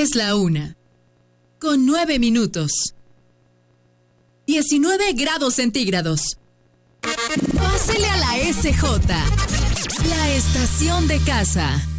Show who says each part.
Speaker 1: Es la 1:09. 19 grados centígrados. Pásele a la SJ, la estación de casa.